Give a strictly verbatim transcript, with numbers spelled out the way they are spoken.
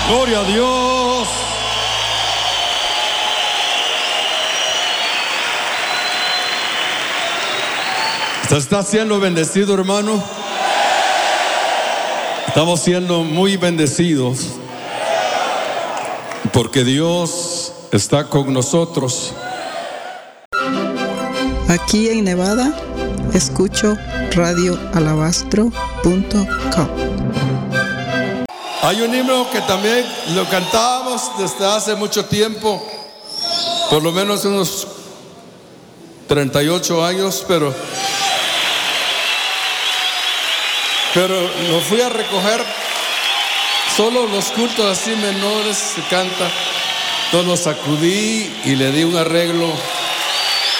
Gloria a Dios. ¿Usted está siendo bendecido, hermano? Estamos siendo muy bendecidos porque Dios está con nosotros. Aquí en Nevada, escucho radio alabastro punto com. Hay un himno que también lo cantábamos desde hace mucho tiempo, por lo menos unos treinta y ocho años, pero, pero lo fui a recoger. Solo los cultos así menores se canta. Entonces lo sacudí y le di un arreglo